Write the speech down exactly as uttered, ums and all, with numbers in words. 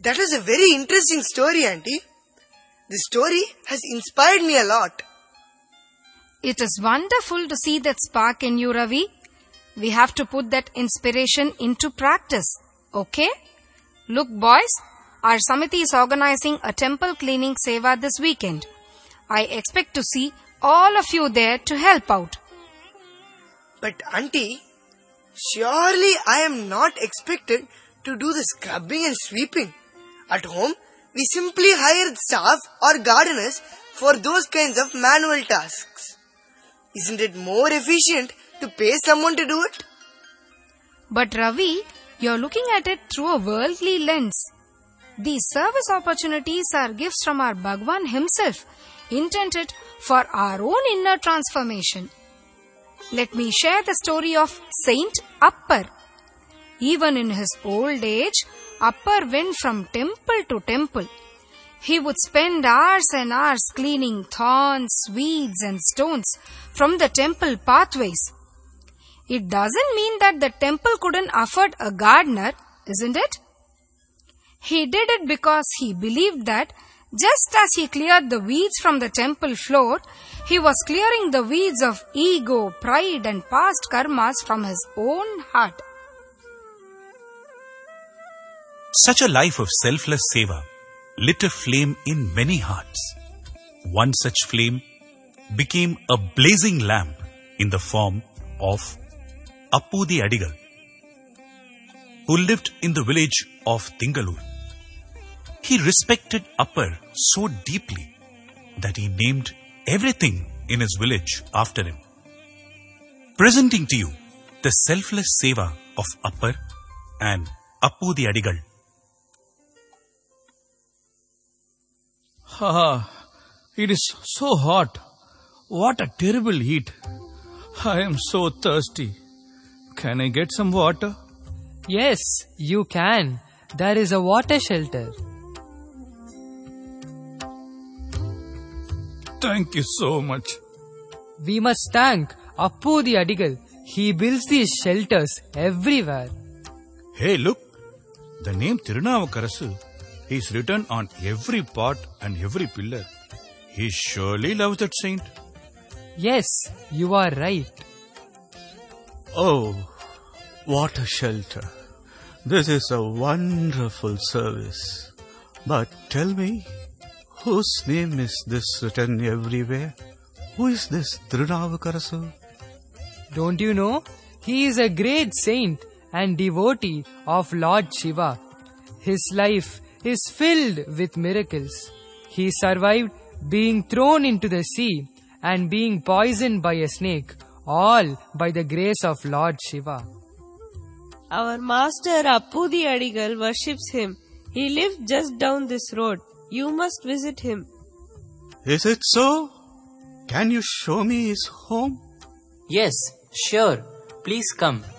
That was a very interesting story, Auntie. The story has inspired me a lot. It is wonderful to see that spark in you, Ravi. We have to put that inspiration into practice, okay? Look, boys, our Samiti is organizing a temple cleaning seva this weekend. I expect to see all of you there to help out. But Auntie, surely I am not expected to do the scrubbing and sweeping. At home, we simply hire staff or gardeners for those kinds of manual tasks. Isn't it more efficient to pay someone to do it? But Ravi, you're looking at it through a worldly lens. These service opportunities are gifts from our Bhagwan himself, intended for our own inner transformation. Let me share the story of Saint Appar. Even in his old age, Appar went from temple to temple. He would spend hours and hours cleaning thorns, weeds and stones from the temple pathways. It doesn't mean that the temple couldn't afford a gardener, isn't it? He did it because he believed that just as he cleared the weeds from the temple floor, he was clearing the weeds of ego, pride and past karmas from his own heart. Such a life of selfless seva lit a flame in many hearts. One such flame became a blazing lamp in the form of Appudi Adigal, who lived in the village of Tingalur. He respected Appar so deeply that he named everything in his village after him. Presenting to you the selfless seva of Appar and Appudi Adigal. Ah, it is so hot. What a terrible heat. I am so thirsty. Can I get some water? Yes, you can. There is a water shelter. Thank you so much. We must thank Appudi Adigal. He builds these shelters everywhere. Hey, look. The name Tirunavukarasu is written on every pot and every pillar. He surely loves that saint. Yes, you are right. Oh, what a shelter. This is a wonderful service. But tell me, whose name is this written everywhere? Who is this Tirunavukarasu? Don't you know? He is a great saint and devotee of Lord Shiva. His life is filled with miracles. He survived being thrown into the sea and being poisoned by a snake, all by the grace of Lord Shiva. Our master Appudi Adigal worships him. He lives just down this road. You must visit him. Is it so? Can you show me his home? Yes, sure. Please come.